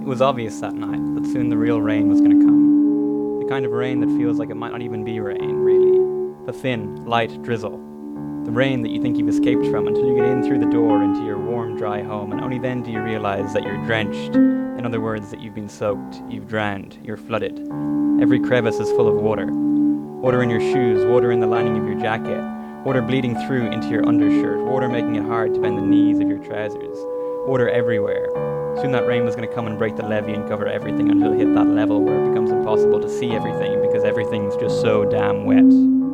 It was obvious that night that soon the real rain was going to come. The kind of rain that feels like it might not even be rain, really. The thin, light drizzle. The rain that you think you've escaped from until you get in through the door into your warm, dry home, and only then do you realize that you're drenched. In other words, that you've been soaked, you've drowned, you're flooded. Every crevice is full of water. Water in your shoes, water in the lining of your jacket, water bleeding through into your undershirt, water making it hard to bend the knees of your trousers. Water everywhere. Soon that rain was going to come and break the levee and cover everything until it hit that level where it becomes impossible to see everything because everything's just so damn wet.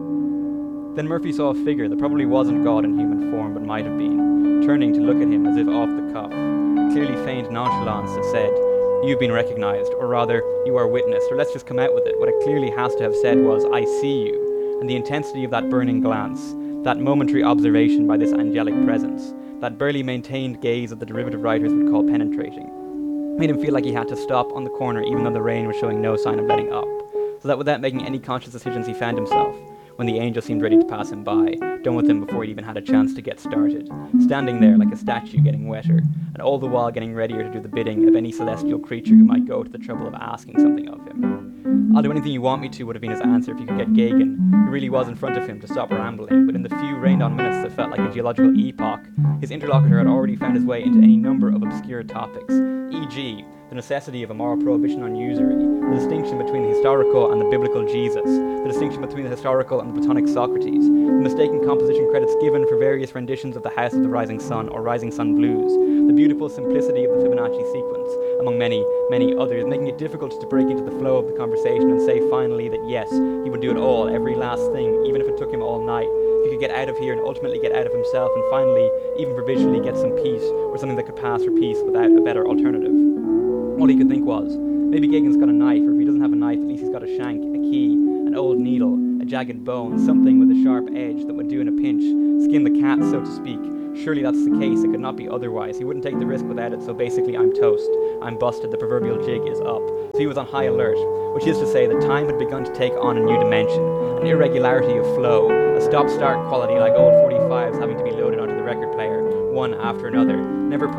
Then Murphy saw a figure that probably wasn't God in human form but might have been, turning to look at him as if off the cuff. A clearly feigned nonchalance that said, "You've been recognized," or rather, "You are witnessed," or let's just come out with it. What it clearly has to have said was, "I see you." And the intensity of that burning glance, that momentary observation by this angelic presence, that barely maintained gaze that the derivative writers would call penetrating, made him feel like he had to stop on the corner even though the rain was showing no sign of letting up, so that without making any conscious decisions he found himself, when the angel seemed ready to pass him by, done with him before he'd even had a chance to get started, standing there like a statue getting wetter, and all the while getting readier to do the bidding of any celestial creature who might go to the trouble of asking something of him. "I'll do anything you want me to," would have been his answer if he could get Gagin, who really was in front of him, to stop rambling, but in the few rained-on minutes that felt like a geological epoch, his interlocutor had already found his way into any number of obscure topics, e.g., the necessity of a moral prohibition on usury, the distinction between the historical and the biblical Jesus, the distinction between the historical and the Platonic Socrates, the mistaken composition credits given for various renditions of the House of the Rising Sun or Rising Sun Blues, the beautiful simplicity of the Fibonacci sequence, among many, many others, making it difficult to break into the flow of the conversation and say finally that yes, he would do it all, every last thing, even if it took him all night. If he could get out of here and ultimately get out of himself and finally, even provisionally, get some peace or something that could pass for peace without a better alternative. All he could think was, maybe Gagin's got a knife, or if he doesn't have a knife, at least he's got a shank, a key, an old needle, a jagged bone, something with a sharp edge that would do in a pinch, skin the cat, so to speak. Surely that's the case, it could not be otherwise. He wouldn't take the risk without it, so basically I'm toast. I'm busted, the proverbial jig is up. So he was on high alert, which is to say that time had begun to take on a new dimension, an irregularity of flow, a stop-start quality like old 45s having to be loaded onto the record player, one after another, never